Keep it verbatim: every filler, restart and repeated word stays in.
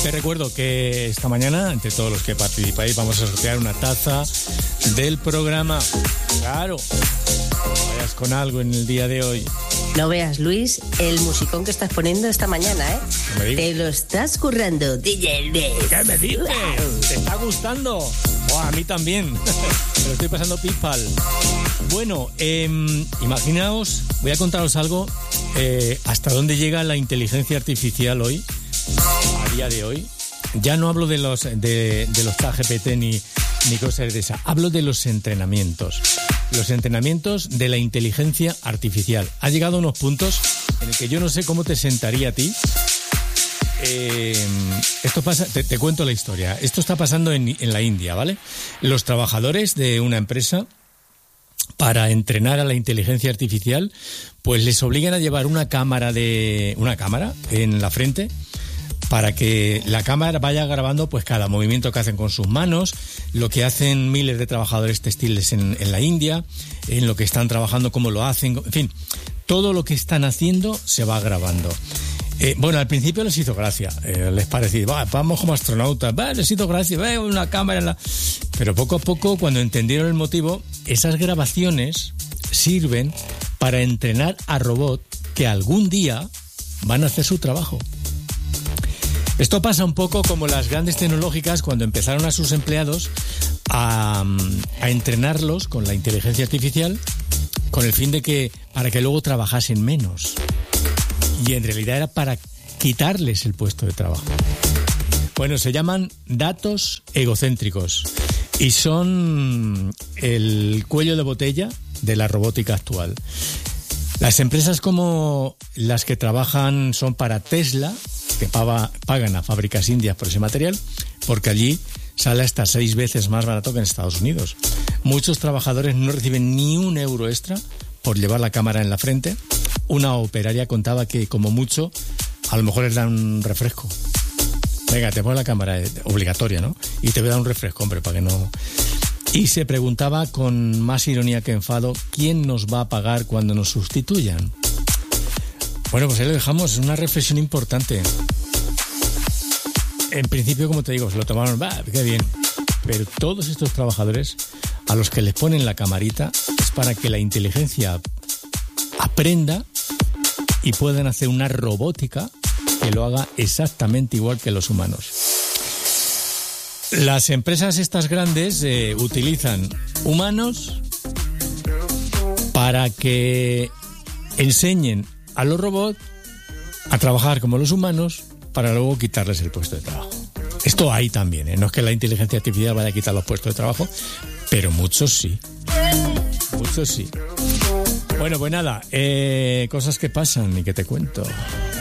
Te recuerdo que esta mañana, entre todos los que participáis, vamos a sortear una taza del programa. Claro, no vayas con algo en el día de hoy. No veas, Luis, el musicón que estás poniendo esta mañana, ¿eh? ¿Qué me dices? Te lo estás currando, D J Luis. ¿Qué me dices? ¿Te está gustando? Oh, a mí también. Me lo estoy pasando pispal. Bueno, eh, imaginaos, voy a contaros algo, eh, hasta dónde llega la inteligencia artificial hoy, a día de hoy. Ya no hablo de los de, de los chat G P T ni, ni cosas de esas, hablo de los entrenamientos. Los entrenamientos de la inteligencia artificial. Ha llegado a unos puntos en el que yo no sé cómo te sentaría a ti. Eh, esto pasa, te, te cuento la historia. Esto está pasando en, en la India, ¿vale? Los trabajadores de una empresa, para entrenar a la inteligencia artificial, pues les obligan a llevar una cámara de una cámara en la frente, para que la cámara vaya grabando pues cada movimiento que hacen con sus manos, lo que hacen miles de trabajadores textiles en, en la India, en lo que están trabajando, cómo lo hacen, en fin, todo lo que están haciendo se va grabando. Eh, bueno, al principio les hizo gracia, eh, les parecía, va, vamos como astronautas, va, les hizo gracia, va, una cámara en la... Pero poco a poco, cuando entendieron el motivo, esas grabaciones sirven para entrenar a robots que algún día van a hacer su trabajo. Esto pasa un poco como las grandes tecnológicas cuando empezaron a sus empleados a, a entrenarlos con la inteligencia artificial con el fin de que para que luego trabajasen menos. Y en realidad era para quitarles el puesto de trabajo. Bueno, se llaman datos egocéntricos y son el cuello de botella de la robótica actual. Las empresas como las que trabajan son para Tesla, que pagan a fábricas indias por ese material, porque allí sale hasta seis veces más barato que en Estados Unidos. Muchos trabajadores no reciben ni un euro extra por llevar la cámara en la frente. Una operaria contaba que, como mucho, a lo mejor les dan un refresco. Venga, te pones la cámara, obligatoria, ¿no? Y te voy a dar un refresco, hombre, para que no... Y se preguntaba con más ironía que enfado, ¿quién nos va a pagar cuando nos sustituyan? Bueno, pues ahí lo dejamos, es una reflexión importante. En principio, como te digo, se lo tomaron, va, qué bien. Pero todos estos trabajadores a los que les ponen la camarita es para que la inteligencia aprenda y puedan hacer una robótica que lo haga exactamente igual que los humanos. Las empresas estas grandes eh, utilizan humanos para que enseñen a los robots a trabajar como los humanos para luego quitarles el puesto de trabajo. Esto hay también, ¿eh? No es que la inteligencia artificial vaya a quitar los puestos de trabajo, pero muchos sí. Muchos sí. Bueno, pues nada, eh, cosas que pasan y que te cuento.